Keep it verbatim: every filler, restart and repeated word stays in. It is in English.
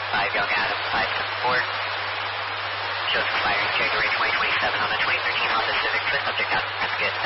five Young Adam, five seven four. Shows expiring January twenty twenty.